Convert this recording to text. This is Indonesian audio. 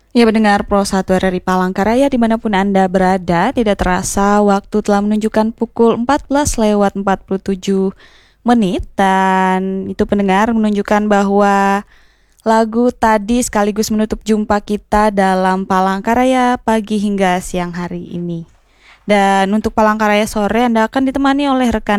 Ya pendengar Pro 1 RRI Palangkaraya dimanapun Anda berada, tidak terasa waktu telah menunjukkan pukul 14 lewat 47 menit, dan itu pendengar menunjukkan bahwa lagu tadi sekaligus menutup jumpa kita dalam Palangkaraya pagi hingga siang hari ini. Dan untuk Palangkaraya sore Anda akan ditemani oleh rekan